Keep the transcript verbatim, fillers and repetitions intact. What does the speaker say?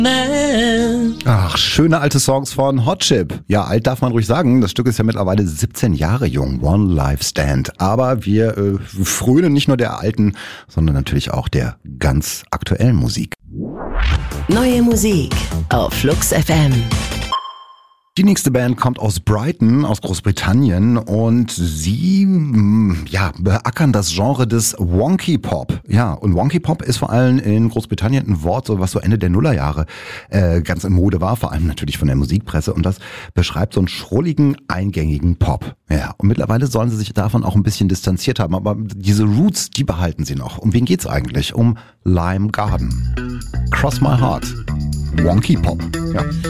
Ach, schöne alte Songs von Hot Chip. Ja, alt darf man ruhig sagen. Das Stück ist ja mittlerweile siebzehn Jahre jung. One Life Stand. Aber wir äh, frönen nicht nur der alten, sondern natürlich auch der ganz aktuellen Musik. Neue Musik auf Flux F M. Die nächste Band kommt aus Brighton, aus Großbritannien, und sie ja, beackern das Genre des Wonky Pop. Ja, und Wonky Pop ist vor allem in Großbritannien ein Wort, so was so Ende der Nullerjahre äh, ganz in Mode war, vor allem natürlich von der Musikpresse, und das beschreibt so einen schrulligen, eingängigen Pop. Ja, und mittlerweile sollen sie sich davon auch ein bisschen distanziert haben, aber diese Roots, die behalten sie noch. Um wen geht's eigentlich? Um Lime Garden. Cross My Heart. Wonky Pop. Ja.